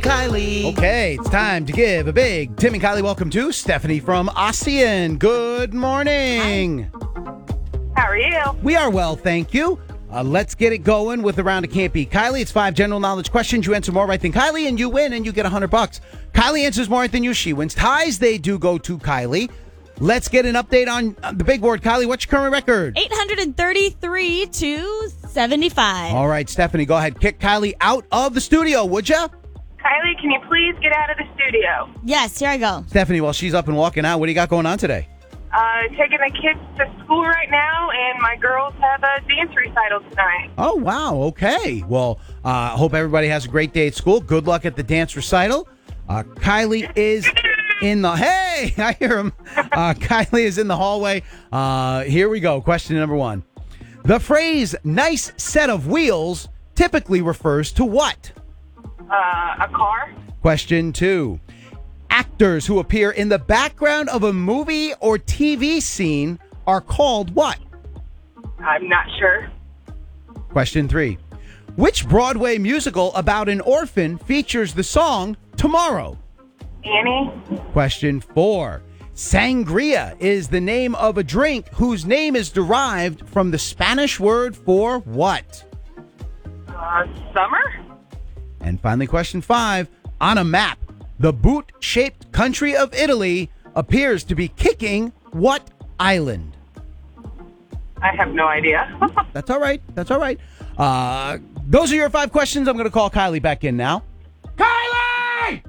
Kylie. Okay, it's time to give a big Tim and Kylie welcome to Stephanie from Ossian. Good morning. How are you? We are well, thank you. Let's get it going with the round of Can't Beat Kylie. It's 5 general knowledge questions. You answer more right than Kylie, and you win, and you get $100. Kylie answers more right than you. She wins. Ties, they do go to Kylie. Let's get an update on the big board. Kylie, what's your current record? 833 to 75. All right, Stephanie, go ahead. Kick Kylie out of the studio, would ya? Kylie, can you please get out of the studio? Yes, here I go. Stephanie, while she's up and walking out, what do you got going on today? Taking the kids to school right now, and my girls have a dance recital tonight. Oh, wow. Okay. Well, hope everybody has a great day at school. Good luck at the dance recital. Kylie is in the... Hey, I hear him. Kylie is in the hallway. Here we go. Question number 1. The phrase, nice set of wheels, typically refers to what? A car? Question 2. Actors who appear in the background of a movie or TV scene are called what? I'm not sure. Question 3. Which Broadway musical about an orphan features the song Tomorrow? Annie? Question 4. Sangria is the name of a drink whose name is derived from the Spanish word for what? Summer? And finally, question 5. On a map, the boot-shaped country of Italy appears to be kicking what island? I have no idea. That's all right. That's all right. Those are your 5 questions. I'm going to call Kylie back in now. Kylie!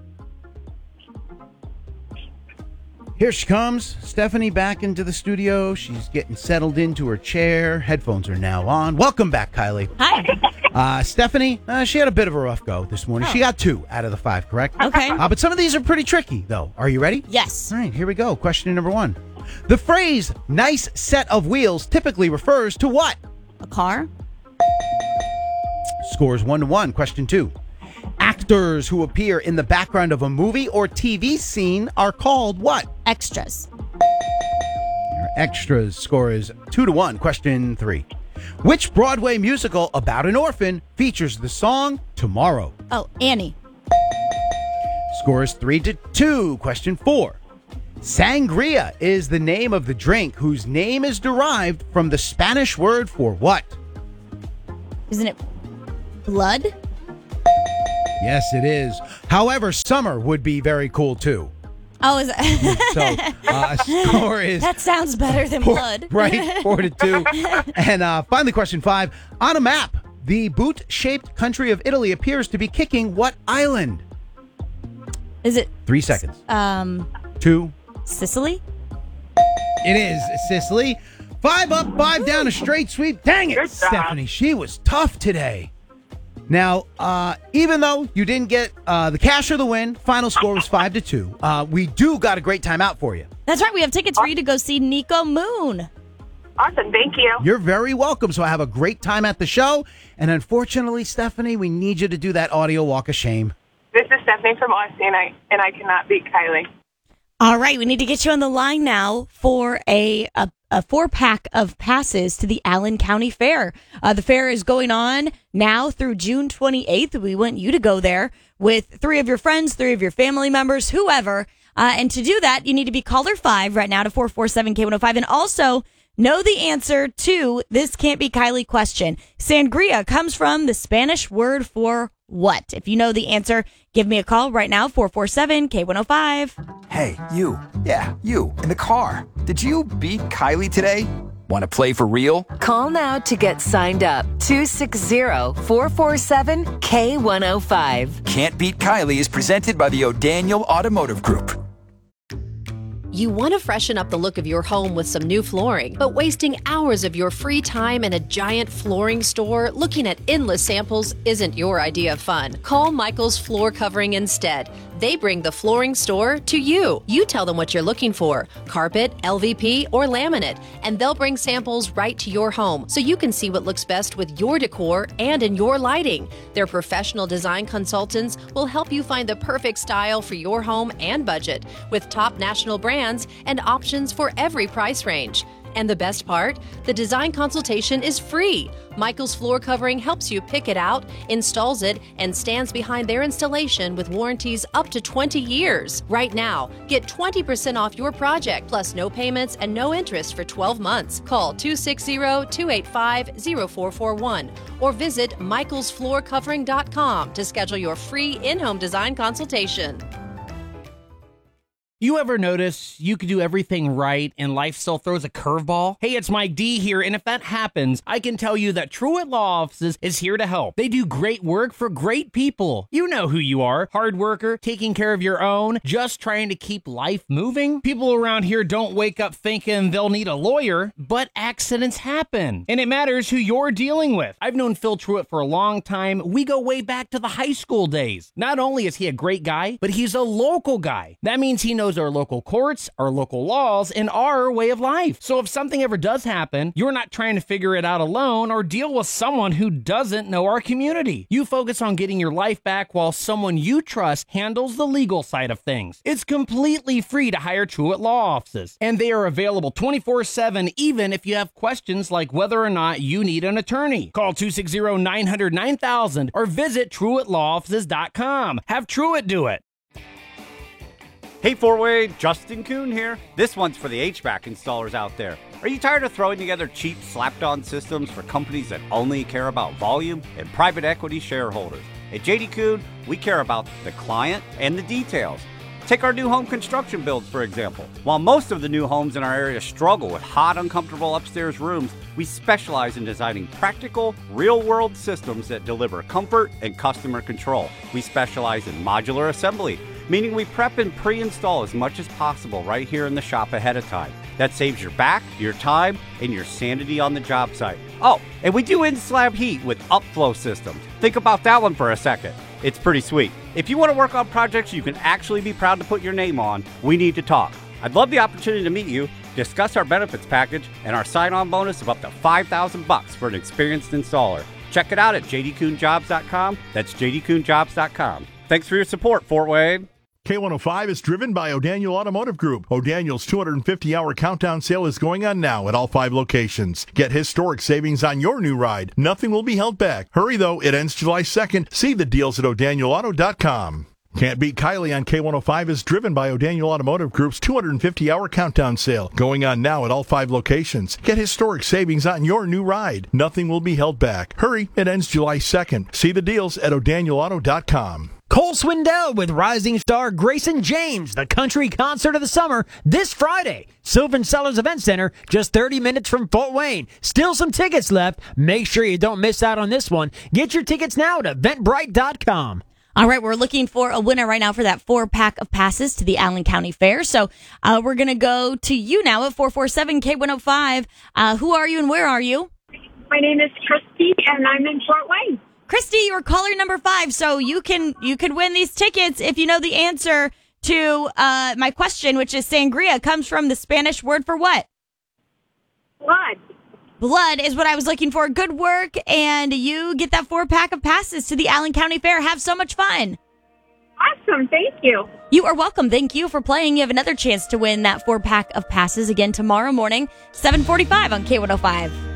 Here she comes. Stephanie back into the studio. She's getting settled into her chair. Headphones are now on. Welcome back, Kylie. Hi. Stephanie, she had a bit of a rough go this morning. She got 2 out of the 5, correct? Okay. But some of these are pretty tricky, though. Are you ready? Yes. All right, here we go. Question number 1. The phrase, nice set of wheels, typically refers to what? A car? Scores 1-1. Question 2. Actors who appear in the background of a movie or TV scene are called what? Extras. Your extras. Score is 2-1. Question 3. Which Broadway musical about an orphan features the song Tomorrow? Oh, Annie. Score is 3-2. Question 4. Sangria is the name of the drink whose name is derived from the Spanish word for what? Isn't it blood? Yes, it is. However, summer would be very cool, too. Oh, is it? So, score is... That sounds better than blood. Right, 4-2. And finally, question 5. On a map, the boot-shaped country of Italy appears to be kicking what island? Is it 3 seconds. 2. Sicily? It is Sicily. 5 up, 5 down, a straight sweep. Dang it, Good job. Stephanie. She was tough today. Now, even though you didn't get the cash or the win, final score was 5-2. We do got a great time out for you. That's right. We have tickets for you to go see Nico Moon. Awesome, thank you. You're very welcome. So I have a great time at the show. And unfortunately, Stephanie, we need you to do that audio walk of shame. This is Stephanie from Austin, and I cannot beat Kylie. All right. We need to get you on the line now for a 4-pack of passes to the Allen County Fair. The fair is going on now through June 28th. We want you to go there with 3 of your friends, 3 of your family members, whoever. And to do that, you need to be caller 5 right now to 447-K105 and also know the answer to this Can't Be Kylie question. Sangria comes from the Spanish word for what? If you know the answer, give me a call right now, 447-K105. Hey, you. Yeah, you. In the car. Did you beat Kylie today? Want to play for real? Call now to get signed up. 260-447-K105. Can't Beat Kylie is presented by the O'Daniel Automotive Group. You want to freshen up the look of your home with some new flooring, but wasting hours of your free time in a giant flooring store looking at endless samples isn't your idea of fun. Call Michael's Floor Covering instead. They bring the flooring store to you. You tell them what you're looking for, carpet, LVP, or laminate, and they'll bring samples right to your home so you can see what looks best with your decor and in your lighting. Their professional design consultants will help you find the perfect style for your home and budget with top national brands and options for every price range. And the best part? The design consultation is free. Michael's Floor Covering helps you pick it out, installs it, and stands behind their installation with warranties up to 20 years. Right now, get 20% off your project, plus no payments and no interest for 12 months. Call 260-285-0441 or visit michaelsfloorcovering.com to schedule your free in-home design consultation. You ever notice you could do everything right and life still throws a curveball? Hey, it's Mike D here, and if that happens, I can tell you that Truett Law Offices is here to help. They do great work for great people. You know who you are. Hard worker, taking care of your own, just trying to keep life moving. People around here don't wake up thinking they'll need a lawyer, but accidents happen. And it matters who you're dealing with. I've known Phil Truett for a long time. We go way back to the high school days. Not only is he a great guy, but he's a local guy. That means he knows our local courts, our local laws, and our way of life. So if something ever does happen, you're not trying to figure it out alone or deal with someone who doesn't know our community. You focus on getting your life back while someone you trust handles the legal side of things. It's completely free to hire Truett Law Offices, and they are available 24/7 even if you have questions like whether or not you need an attorney. Call 260-900-9000 or visit TruettLawOffices.com. Have Truett do it. Hey, Fort Wayne, Justin Kuhn here. This one's for the HVAC installers out there. Are you tired of throwing together cheap, slapped-on systems for companies that only care about volume and private equity shareholders? At JD Kuhn, we care about the client and the details. Take our new home construction builds, for example. While most of the new homes in our area struggle with hot, uncomfortable upstairs rooms, we specialize in designing practical, real-world systems that deliver comfort and customer control. We specialize in modular assembly, meaning we prep and pre-install as much as possible right here in the shop ahead of time. That saves your back, your time, and your sanity on the job site. Oh, and we do in-slab heat with upflow systems. Think about that one for a second. It's pretty sweet. If you want to work on projects you can actually be proud to put your name on, we need to talk. I'd love the opportunity to meet you, discuss our benefits package, and our sign-on bonus of up to $5,000 for an experienced installer. Check it out at jdkuhnjobs.com. That's jdkuhnjobs.com. Thanks for your support, Fort Wayne. K105 is driven by O'Daniel Automotive Group. O'Daniel's 250-hour countdown sale is going on now at all 5 locations. Get historic savings on your new ride. Nothing will be held back. Hurry, though. It ends July 2nd. See the deals at o'danielauto.com. Can't Beat Kylie on K105 is driven by O'Daniel Automotive Group's 250-hour countdown sale, going on now at all 5 locations. Get historic savings on your new ride. Nothing will be held back. Hurry, it ends July 2nd. See the deals at o'danielauto.com. Cole Swindell with rising star Grayson James, the country concert of the summer, this Friday. Sylvan Sellers Event Center, just 30 minutes from Fort Wayne. Still some tickets left. Make sure you don't miss out on this one. Get your tickets now at eventbrite.com. All right, we're looking for a winner right now for that 4-pack of passes to the Allen County Fair. So we're going to go to you now at 447-K105. Who are you and where are you? My name is Christy, and I'm in Fort Wayne. Christy, you're caller number 5, so you can win these tickets if you know the answer to my question, which is sangria comes from the Spanish word for what? Blood. Blood is what I was looking for. Good work, and you get that 4-pack of passes to the Allen County Fair. Have so much fun. Awesome. Thank you. You are welcome. Thank you for playing. You have another chance to win that 4-pack of passes again tomorrow morning, 7:45 on K105.